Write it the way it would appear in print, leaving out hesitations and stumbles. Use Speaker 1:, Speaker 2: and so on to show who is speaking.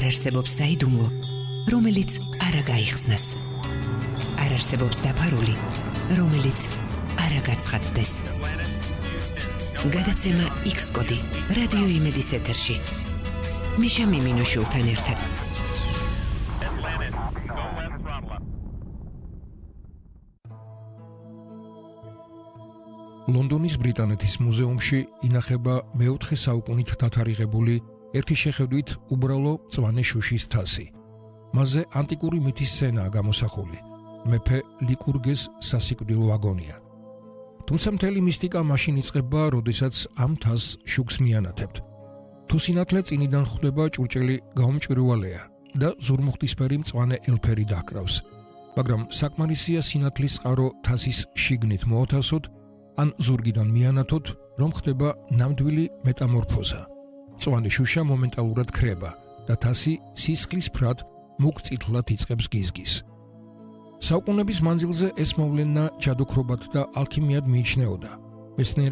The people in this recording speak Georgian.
Speaker 1: არ არსებობს საიდუმლო, რომელიც არ გაიხსნას. არ არსებობს დაფარული, რომელიც არ გაცხადდეს. გადაცემა X-კოდი რადიო იმედის ეთერში. მიშა მიმინოშვილთან ერთად.
Speaker 2: ლონდონის ბრიტანეთის მუზეუმში ინახება მეოთხე საუკუნით დათარიღებული ერთი შეხედვით უბრალო მწვანე შუშის თასი. მასზე ანტიკური მითის სცენაა გამოსახული. მეფე ლიკურგეს სასიკვდილო აგონია. თუმცა მთელი მისტიკა მაშინ იწყება, როდესაც ამ თასს შუქს მიანათებთ. თუ სინათლე წინიდან ხვდება, ჭურჭელი გაუმჭვირვალეა და ზურმუხტისფერი მწვანე ელფერი დაჰკრავს. მაგრამ საკმარისია სინათლის წყარო თასის შიგნით მოათავსოთ, ან ზურგიდან მიანათოთ, რომ ხდება ნამდვილი მეტამორფოზა. მწვანე შუშა მომენტალურად ქრება და თასი სისხლის ფრად მუქ წითლად იწყებს გიზგის. საუკუნეების მანძილზე ეს მოვლენა ჯადოქრობად და ალქიმიად მიიჩნეოდა. მეცნიერები